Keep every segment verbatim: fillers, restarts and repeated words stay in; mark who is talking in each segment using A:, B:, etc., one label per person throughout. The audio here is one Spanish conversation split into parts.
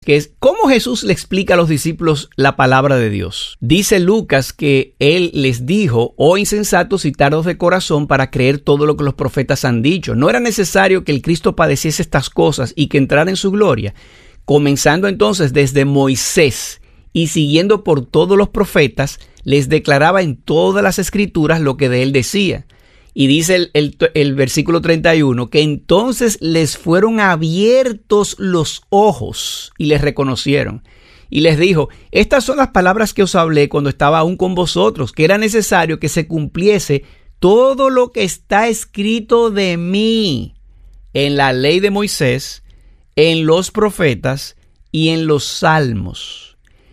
A: que es cómo Jesús le explica a los discípulos la palabra de Dios. Dice Lucas que él les dijo: oh insensatos y tardos de corazón para creer todo lo que los profetas han dicho. No era necesario que el Cristo padeciese estas cosas y que entrara en su gloria. Comenzando entonces desde Moisés y siguiendo por todos los profetas, les declaraba en todas las escrituras lo que de él decía. Y dice el, el, el versículo treinta y uno, que entonces les fueron abiertos los ojos y les reconocieron. Y les dijo: estas son las palabras que os hablé cuando estaba aún con vosotros, que era necesario que se cumpliese todo lo que está escrito de mí en la ley de Moisés, en los profetas y en los salmos.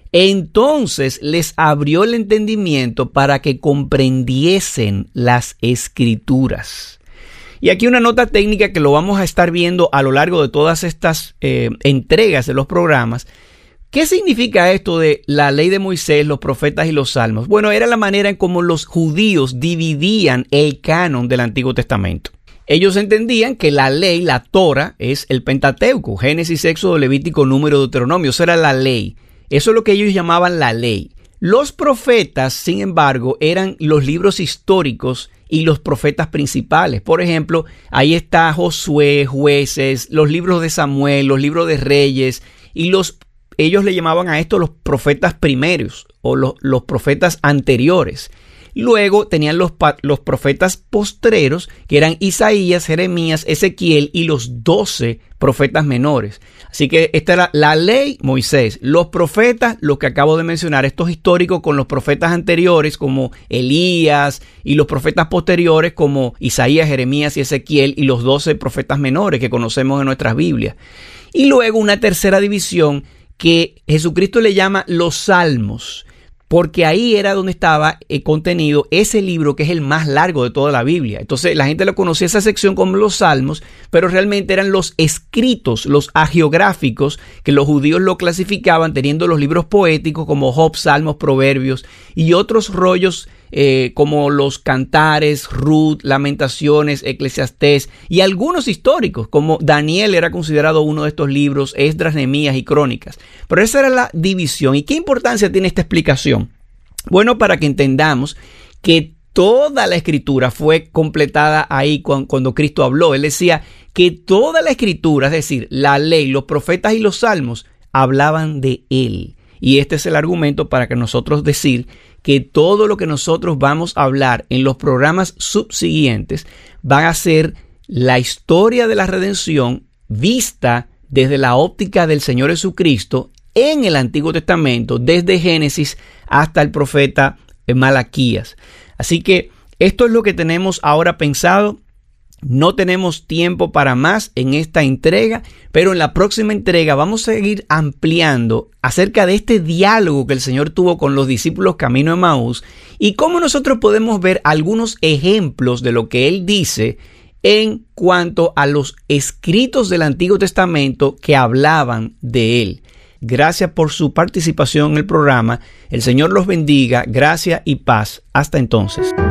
A: Entonces les abrió el entendimiento para que comprendiesen las escrituras. Y aquí una nota técnica que lo vamos a estar viendo a lo largo de todas estas eh, entregas de los programas. ¿Qué significa esto de la ley de Moisés, los profetas y los salmos? Bueno, era la manera en cómo los judíos dividían el canon del Antiguo Testamento. Ellos entendían que la ley, la Torah, es el Pentateuco, Génesis, Éxodo, Levítico, Número, Deuteronomio. Eso era la ley. Eso es lo que ellos llamaban la ley. Los profetas, sin embargo, eran los libros históricos y los profetas principales. Por ejemplo, ahí está Josué, Jueces, los libros de Samuel, los libros de Reyes, y los, ellos le llamaban a esto los profetas primeros o los, los profetas anteriores. Luego tenían los, los profetas postreros, que eran Isaías, Jeremías, Ezequiel y los doce profetas menores. Así que esta era la ley, Moisés. Los profetas, los que acabo de mencionar, estos históricos con los profetas anteriores como Elías, y los profetas posteriores como Isaías, Jeremías y Ezequiel, y los doce profetas menores que conocemos en nuestras Biblias. Y luego una tercera división que Jesucristo le llama los salmos, porque ahí era donde estaba eh, contenido ese libro que es el más largo de toda la Biblia. Entonces la gente lo conocía esa sección como los salmos, pero realmente eran los escritos, los hagiográficos, que los judíos lo clasificaban teniendo los libros poéticos como Job, Salmos, Proverbios y otros rollos eh, como los Cantares, Ruth, Lamentaciones, Eclesiastés y algunos históricos como Daniel era considerado uno de estos libros, Esdras, Nehemías y Crónicas. Pero esa era la división. ¿Y qué importancia tiene esta explicación? Bueno, para que entendamos que toda la escritura fue completada ahí cuando Cristo habló. Él decía que toda la escritura, es decir, la ley, los profetas y los salmos, hablaban de él. Y este es el argumento para que nosotros decir que todo lo que nosotros vamos a hablar en los programas subsiguientes van a ser la historia de la redención vista desde la óptica del Señor Jesucristo en el Antiguo Testamento, desde Génesis hasta el profeta Malaquías. Así que esto es lo que tenemos ahora pensado. No tenemos tiempo para más en esta entrega, pero en la próxima entrega vamos a seguir ampliando acerca de este diálogo que el Señor tuvo con los discípulos camino a Emaús y cómo nosotros podemos ver algunos ejemplos de lo que Él dice en cuanto a los escritos del Antiguo Testamento que hablaban de Él. Gracias por su participación en el programa. El Señor los bendiga. Gracia y paz. Hasta entonces.